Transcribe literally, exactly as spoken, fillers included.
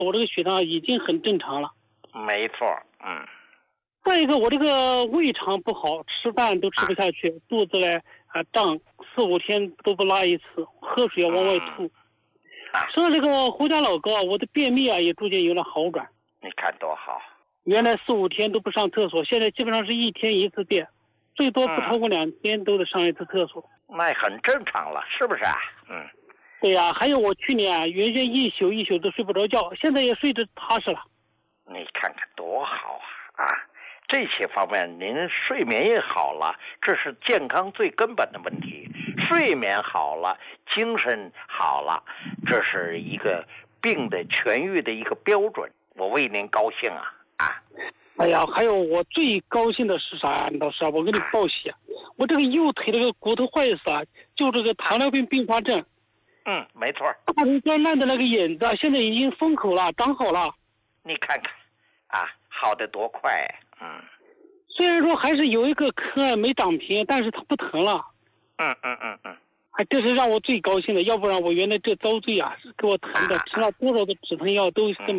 我这个血糖已经很正常了。 没错，嗯。 再一个，我这个胃肠不好，吃饭都吃不下去，啊、肚子嘞啊胀，四五天都不拉一次，喝水往外吐。 嗯、 吃了这个胡椒老膏，我的便秘啊也逐渐有了好转。 你看多好！ 原来四五天都不上厕所，现在基本上是一天一次便，最多不超过两天都得上一次厕所。 嗯、那很正常了，是不是啊？嗯。 对呀、啊，还有我去年啊，原先一宿一宿都睡不着觉，现在也睡得踏实了。 你看看多好啊！啊，这些方面您睡眠也好了，这是健康最根本的问题。睡眠好了，精神好了，这是一个病的痊愈的一个标准。我为您高兴啊！啊！ 哎呀，还有我最高兴的是啥？老师啊，我给你报喜啊！我这个右腿这个骨头坏死啊，就这个糖尿病并发症。 嗯，没错。 大腿间烂的那个眼子，现在已经封口了，长好了。 你看看，啊，好的多快呀！嗯。 虽然说还是有一个坑没长平，但是它不疼了。 嗯嗯嗯嗯。 哎，这是让我最高兴的，要不然我原来这遭罪啊，给我疼的，吃了多少的止疼药都根本。